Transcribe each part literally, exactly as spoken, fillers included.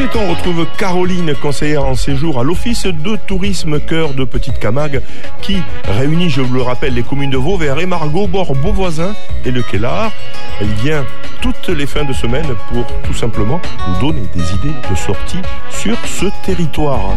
suite, on retrouve Caroline, conseillère en séjour à l'Office de tourisme Cœur de Petite Camargue, qui réunit, je vous le rappelle, les communes de Vauvert, Émargot, Bord, Beauvoisin et le Quélard. Elle vient toutes les fins de semaine pour tout simplement nous donner des idées de sortie sur ce territoire.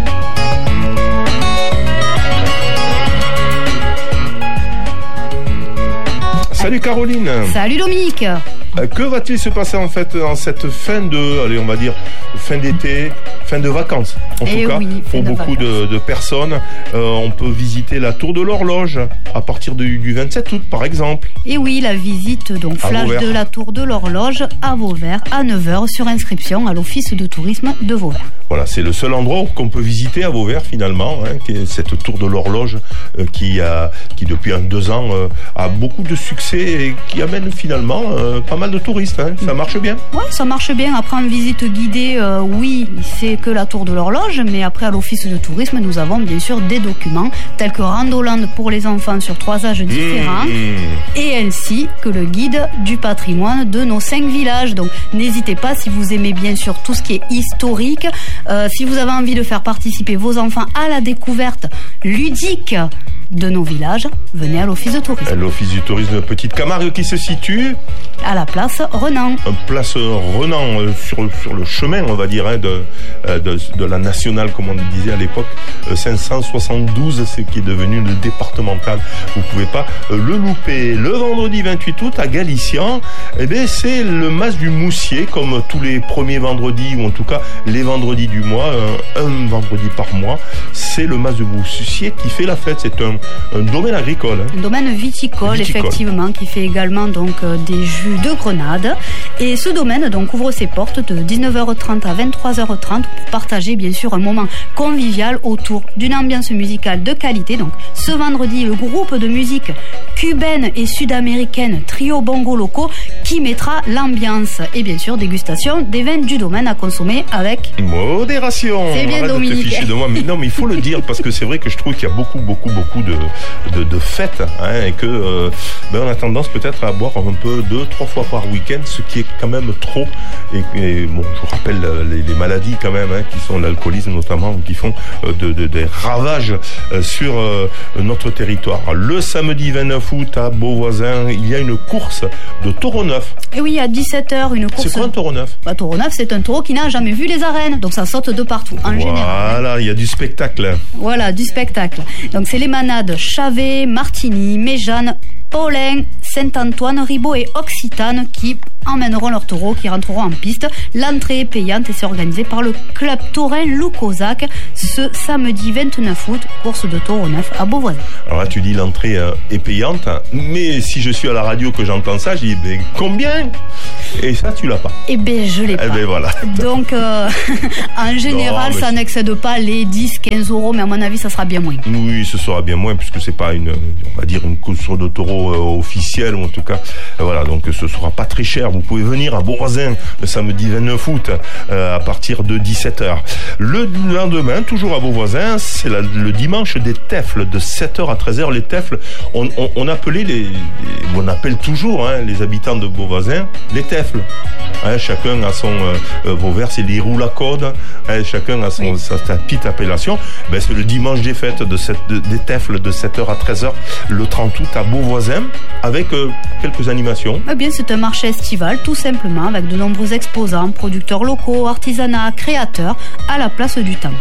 Salut Caroline. Salut Dominique. Que va-t-il se passer en fait en cette fin de, allez, on va dire, fin d'été, fin de vacances en Et tout cas, oui, pour beaucoup de, de personnes. Euh, on peut visiter la Tour de l'Horloge à partir de, du vingt-sept août par exemple. Et oui, la visite donc flash de la Tour de l'Horloge à Vauvert à neuf heures sur inscription à l'Office de tourisme de Vauvert. Voilà, c'est le seul endroit qu'on peut visiter à Vauvert finalement, hein, qui est cette Tour de l'Horloge euh, qui, a, qui depuis un, deux ans euh, a beaucoup de succès et qui amène finalement euh, pas mal de touristes. Hein. Ça marche bien? Oui, ça marche bien. Après une visite guidée, euh, oui, c'est que la Tour de l'Horloge, mais après à l'Office de tourisme, nous avons bien sûr des documents tels que Randoland pour les enfants sur trois âges différents mmh. et ainsi que le guide du patrimoine de nos cinq villages. Donc n'hésitez pas, si vous aimez bien sûr tout ce qui est historique, euh, si vous avez envie de faire participer vos enfants à la découverte ludique de nos villages, venez à l'Office de tourisme. L'Office du tourisme de Petite Camargue qui se situe à la place Renan. Place Renan, euh, sur, sur le chemin, on va dire, hein, de, de, de la nationale, comme on le disait à l'époque, euh, cinq cent soixante-douze, c'est qui est devenu le départemental. Vous ne pouvez pas euh, le louper. Le vendredi vingt-huit août, à Galician, eh bien, c'est le Mas du Moussier, comme tous les premiers vendredis, ou en tout cas les vendredis du mois, euh, un vendredi par mois. C'est le Mas du Moussier qui fait la fête. C'est un, un domaine agricole. Hein. Un domaine viticole, viticole, effectivement, qui fait également donc euh, des jus de grenade. Et ce domaine donc ouvre ses portes de dix-neuf heures trente à vingt-trois heures trente pour partager bien sûr un moment convivial autour d'une ambiance musicale de qualité. Donc ce vendredi, le groupe de musique cubaine et sud-américaine Trio Bongo Loco qui mettra l'ambiance et bien sûr dégustation des vins du domaine à consommer avec modération. C'est bien Arrête Dominique. De te ficher de moi. Mais non, mais il faut le dire parce que c'est vrai que je trouve qu'il y a beaucoup, beaucoup, beaucoup de, de, de fêtes hein, et que euh, ben, on a tendance peut-être à boire un peu deux, trois fois par week-end, ce qui est quand même trop. Et, et bon, je vous rappelle les, les maladies quand même, hein, qui sont l'alcoolisme notamment, qui font euh, de, de, des ravages euh, sur euh, notre territoire. Le samedi vingt-neuf août à Beauvoisin, il y a une course de taureau neuf. Et oui, à dix-sept heures, une course. C'est quoi un taureau neuf? Bah, taureau neuf, c'est un taureau qui n'a jamais vu les arènes, donc ça saute de partout en voilà, général. Voilà, il y a du spectacle. Voilà, du spectacle. Donc c'est les manades Chavet, Martigny, Méjeanne, Paulin, Saint-Antoine, Ribot et Occitane qui emmèneront leurs taureaux, qui rentreront en piste. L'entrée est payante et c'est organisé par le club taurin Loup Cosaque ce samedi vingt-neuf août, course de taureau neuf à Beauvoisin. Alors là, tu dis l'entrée euh, est payante, mais si je suis à la radio que j'entends ça, je dis ben, combien? Et ça, tu l'as pas. Eh bien, je l'ai eh pas. Ben, voilà. Donc, euh, en général, non, ça n'excède pas les dix à quinze euros, mais à mon avis, ça sera bien moins. Oui, ce sera bien moins, puisque c'est pas une, on va dire, une course de taureau euh, officielle, ou en tout cas, euh, voilà, donc ce sera pas très cher. Vous pouvez venir à Beauvoisin le samedi vingt-neuf août euh, à partir de dix-sept heures. Le lendemain, toujours à Beauvoisin, c'est la, le dimanche des Tefles de sept heures à treize heures. Les Tefles, on, on, on appelait les, les, on appelle toujours hein, les habitants de Beauvoisin les Tefles. Hein, chacun a son euh, Vauvert, c'est les Roulacaudes. Hein, chacun a son, oui. sa, sa petite appellation. Ben, c'est le dimanche des fêtes de cette, de, des Tefles de sept heures à treize heures le trente août à Beauvoisin avec euh, quelques animations. Eh bien, c'est un marché estival tout simplement avec de nombreux exposants, producteurs locaux, artisanat, créateurs à la place du Temple.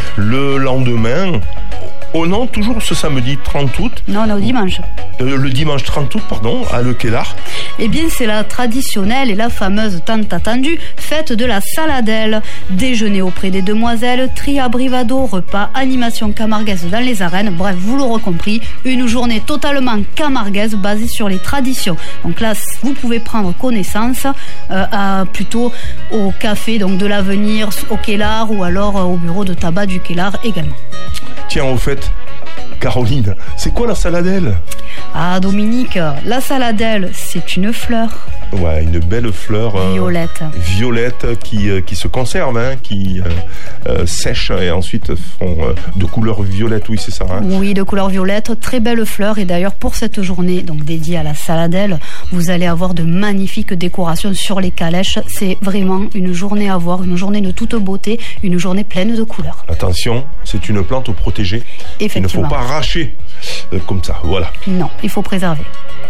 Le lendemain, oh non, toujours ce samedi trente août. Non, on est au dimanche. Euh, le dimanche trente août, pardon, à Le Quélard. Eh bien, c'est la traditionnelle et la fameuse tant attendue fête de la saladelle. Déjeuner auprès des demoiselles, tria brivado, repas, animation camarguaise dans les arènes. Bref, vous l'aurez compris, une journée totalement camarguaise basée sur les traditions. Donc là, vous pouvez prendre connaissance euh, à, plutôt au café donc de l'Avenir, au Quélard ou alors euh, au bureau de tabac du Quélard également. Tiens, au fait, Caroline, c'est quoi la saladelle? Ah Dominique, la saladelle, c'est une fleur. Ouais, une belle fleur. Euh, violette. Violette qui, euh, qui se conserve, hein, qui euh, euh, sèche et ensuite font euh, de couleur violette, oui, c'est ça. Hein. Oui, de couleur violette, très belle fleur. Et d'ailleurs, pour cette journée, donc dédiée à la saladelle, vous allez avoir de magnifiques décorations sur les calèches. C'est vraiment une journée à voir, une journée de toute beauté, une journée pleine de couleurs. Attention, c'est une plante protégée. Effectivement. Il ne faut pas arracher euh, comme ça, voilà. Non, il faut préserver.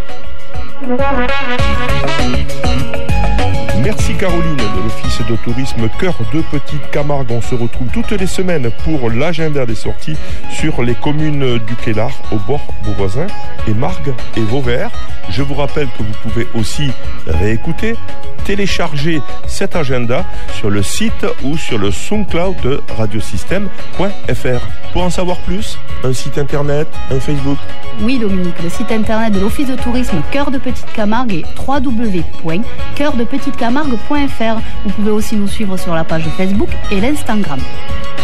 Merci Caroline de l'Office de tourisme Cœur de Petite Camargue. On se retrouve toutes les semaines pour l'agenda des sorties sur les communes du Quélard, au bord Beauvoisin et Margues et Vauvert. Je vous rappelle que vous pouvez aussi réécouter, télécharger cet agenda sur le site ou sur le SoundCloud de radiosystème point f r. Pour en savoir plus, un site internet, un Facebook. Oui Dominique, le site internet de l'Office de tourisme Cœur de Petite Camargue est w w w point cœur de petite camargue point f r. Vous pouvez aussi nous suivre sur la page Facebook et l'Instagram.